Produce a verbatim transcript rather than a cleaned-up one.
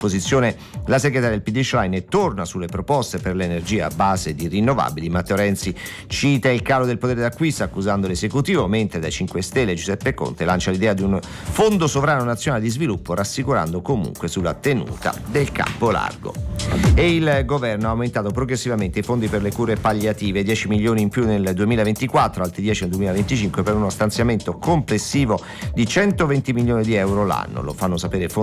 Posizione la segretaria del P D Schlein e torna sulle proposte per l'energia a base di rinnovabili. Matteo Renzi cita il calo del potere d'acquisto accusando l'esecutivo, mentre dai cinque Stelle Giuseppe Conte lancia l'idea di un fondo sovrano nazionale di sviluppo, rassicurando comunque sulla tenuta del campo largo. E il governo ha aumentato progressivamente i fondi per le cure palliative, dieci milioni in più nel duemilaventiquattro, altri dieci nel duemilaventicinque, per uno stanziamento complessivo di centoventi milioni di euro l'anno. Lo fanno sapere